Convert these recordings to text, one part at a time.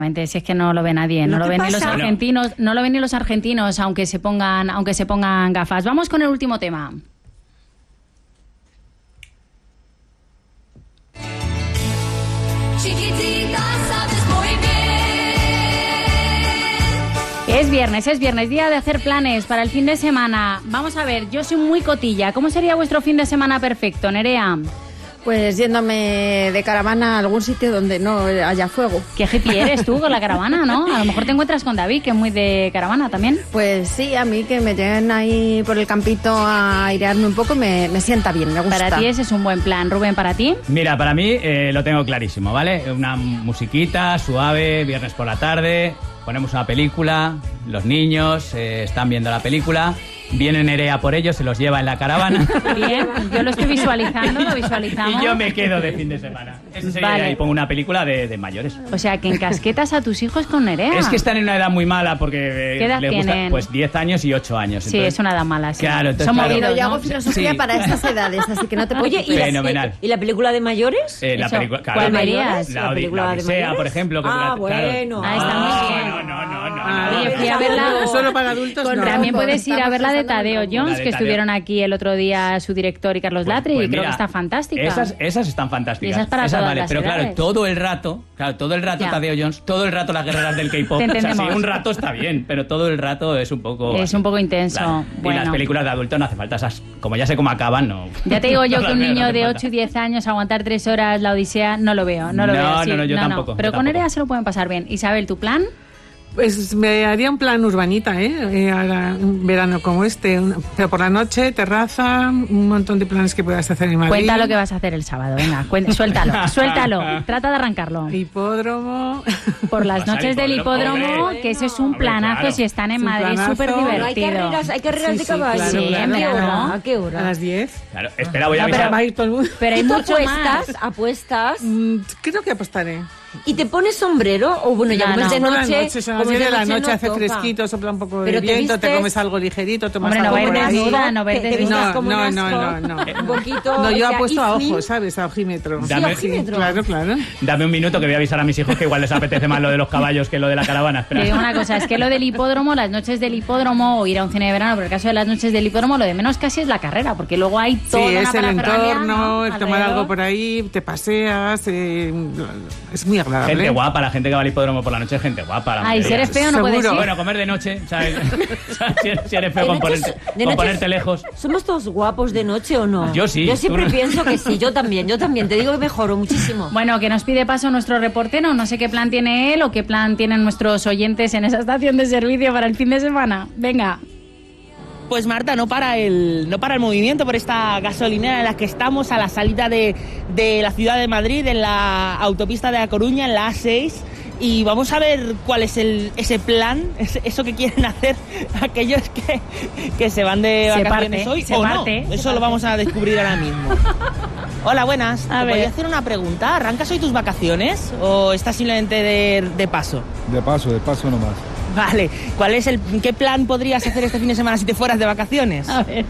Si es que no lo ve nadie, no lo ven ni los argentinos, no lo ven ni los argentinos, aunque se pongan gafas. Vamos con el último tema. Chiquitita, sabes muy bien. Es viernes, día de hacer planes para el fin de semana. Vamos a ver, yo soy muy cotilla. ¿Cómo sería vuestro fin de semana perfecto, Nerea? Pues yéndome de caravana a algún sitio donde no haya fuego. ¿Qué hippie eres tú con la caravana, no? A lo mejor te encuentras con David, que es muy de caravana también. Pues sí, a mí que me lleven ahí por el campito a airearme un poco me sienta bien, me gusta. Para ti ese es un buen plan. Rubén, ¿para ti? Mira, para mí lo tengo clarísimo, ¿vale? Una musiquita suave, viernes por la tarde, ponemos una película, los niños están viendo la película, viene Nerea por ellos, se los lleva en la caravana. Bien, yo lo estoy visualizando, lo visualizamos. Y yo me quedo de fin de semana. Ese sería, vale. Y pongo una película de mayores. O sea, que encasquetas a tus hijos con Nerea. Es que están en una edad muy mala porque ¿qué edad les gusta, tienen? pues 10 años y 8 años. Sí, entonces, es una edad mala, sí. Claro, entonces, son claro. movidos, Yo ¿no? hago filosofía para estas edades, así que no te preocupes. Oye, fenomenal. ¿y la película de mayores? La película, claro, ¿cuál verías? La Odisea, por ejemplo. Que bueno. Claro. Está muy bien. No. Oye, fui a verla. Solo para adultos, no. También puedes ir a ver la de Tadeo Jones, que Tadeo. estuvieron aquí el otro día su director y Carlos Latre, y creo que está fantástica. Esas están fantásticas. Y esas para todas vale, las pero edades. claro, todo el rato Ya. Tadeo Jones, todo el rato las guerreras del K-pop. Te O sea, entendemos. sí, un rato está bien, pero todo el rato es un poco... Es así. un poco intenso. Claro. Bueno. Y las películas de adultos no hace falta esas... Como ya sé cómo acaban, no... Ya te digo yo no que un las veo, niño no hace de falta. 8 y 10 años aguantar 3 horas la Odisea, no lo veo. No, yo tampoco. Pero yo con tampoco. Nerea se lo pueden pasar bien. Isabel, ¿tu plan? Pues me haría un plan urbanita, ahora un verano como este, pero por la noche, terraza, un montón de planes que puedas hacer en Madrid. Cuenta lo que vas a hacer el sábado, venga, suéltalo, trata de arrancarlo. Hipódromo. Por las Vas al noches del hipódromo, hombre. que eso es un planazo, claro. si están en Es un Madrid, planazo. súper Hay divertido. carreras de caballos. claro, Sí, claro. ¿a qué hora? Claro. ¿A qué hora? A las 10. Claro, espera, voy a No, avisar. Va a ir todo el mundo. Pero hay ¿Tú mucho más. apuestas Creo que apostaré. y te pones sombrero o bueno, ya No, como es de Por noche, la noche, son las como es 10 de la noche, no hace toca. fresquito, sopla un poco Pero de te viento, te vistes- comes algo ligerito, tomas Hombre, no algo va a ir por ahí. desnuda, no va a ir Te desnuda. vistas como un No. asco. Un poquito. No, o yo sea, apuesto a Ifni. ojo, ¿sabes? A ojímetro. Sí, Dame- ojímetro. Claro. Dame un minuto que voy a avisar a mis hijos que igual les apetece más lo de los caballos que lo de la caravana. Te digo Espera. una cosa, es que lo del hipódromo, las noches del hipódromo o ir a un cine de verano, pero el caso de las noches del hipódromo, lo de menos casi es la carrera, porque luego hay Sí, toda una es el parafernalia, entorno, ¿no? el tomar Alrededor. algo por ahí, te paseas, es muy agradable. Gente guapa, la gente que va al hipódromo por la noche es gente guapa. la Ay, si mayoría. eres feo no Seguro. puedes ir. Bueno, comer de noche, ¿sabes? O sea, si eres feo De con noche- ponerte, de con noche- ponerte lejos. ¿Somos todos guapos de noche o no? Yo sí, Yo tú siempre no. pienso que sí, yo también. Te digo que mejoro muchísimo. Bueno, que nos pide paso nuestro reportero, no sé qué plan tiene él o qué plan tienen nuestros oyentes en esa estación de servicio para el fin de semana. Venga. Pues Marta, no para el movimiento por esta gasolinera en la que estamos a la salida de la ciudad de Madrid, en la autopista de A Coruña, en la A6. Y vamos a ver cuál es ese plan, eso que quieren hacer aquellos que se van de Se vacaciones parte, hoy se o parte, no. se Eso parte. lo vamos a descubrir ahora mismo. Hola, buenas. A ¿Te ver. podría hacer una pregunta? ¿Arrancas hoy tus vacaciones o estás simplemente de paso? De paso nomás. Vale. ¿Qué plan podrías hacer este fin de semana si te fueras de vacaciones? A ver.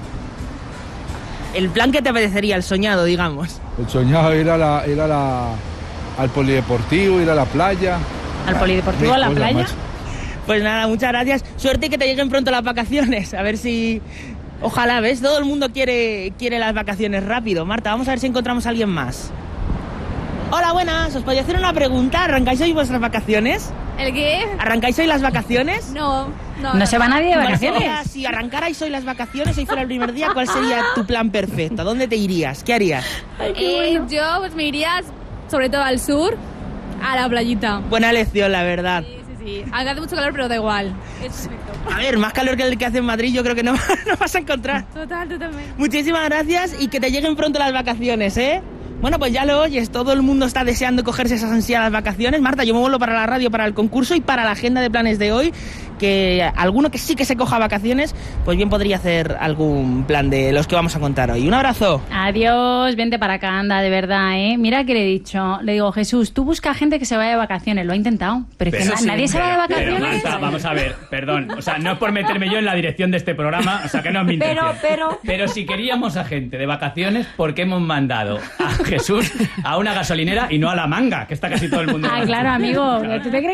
El plan que te apetecería, el soñado, digamos. El soñado ir al polideportivo, ir a la playa. ¿Al polideportivo, a la Mil cosas, playa? macho. Pues nada, muchas gracias. Suerte y que te lleguen pronto las vacaciones. A ver si... Ojalá, ¿ves? Todo el mundo quiere las vacaciones rápido. Marta, vamos a ver si encontramos a alguien más. Hola, buenas. ¿Os podría hacer una pregunta? ¿Arrancáis hoy vuestras vacaciones? ¿El qué? ¿Arrancáis hoy las vacaciones? No. ¿No se va nadie de ¿Cuál vacaciones? sería, si arrancarais hoy las vacaciones, hoy fuera el primer día, ¿cuál sería tu plan perfecto? ¿A dónde te irías? ¿Qué harías? Yo pues me iría sobre todo al sur, a la playita. Buena elección, la verdad. Sí. Aunque hace mucho calor, pero da igual. Es perfecto. A ver, más calor que el que hace en Madrid yo creo que no vas a encontrar. Totalmente. Muchísimas gracias y que te lleguen pronto las vacaciones, ¿eh? Bueno, pues ya lo oyes, todo el mundo está deseando cogerse esas ansiadas vacaciones. Marta, yo me vuelvo para la radio, para el concurso y para la agenda de planes de hoy, que alguno que sí que se coja vacaciones, pues bien podría hacer algún plan de los que vamos a contar hoy. Un abrazo. Adiós, vente para acá, anda, de verdad, ¿eh? Mira que le he dicho, le digo, Jesús, tú busca gente que se vaya de vacaciones, lo ha intentado, pero es que nadie se va de vacaciones. Pero, Marta, vamos a ver, perdón, o sea, no es por meterme yo en la dirección de este programa, o sea, que no es mi intención. Pero si queríamos a gente de vacaciones, ¿por qué hemos mandado a Jesús a una gasolinera y no a La Manga, que está casi todo el mundo? Ah, claro, amigo, ¿tú te crees